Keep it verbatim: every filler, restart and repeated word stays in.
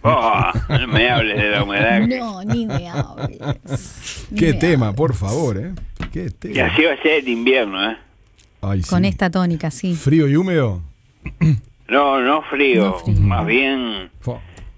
Oh, no me hables de la humedad. No, ni me hables. Ni Qué me tema, hables. por favor, ¿eh? Qué tema. Y así va a ser el invierno, ¿eh? Ay, sí. Con esta tónica, sí. Frío y húmedo. No, no frío, No frío. más bien Fo.